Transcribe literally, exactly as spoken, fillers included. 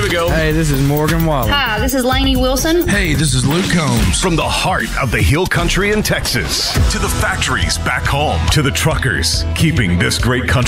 we go. Hey, this is Morgan Wallen. Hi, this is Lainey Wilson. Hey, this is Luke Combs. From the heart of the Hill Country in Texas to the factories back home to the truckers keeping this great country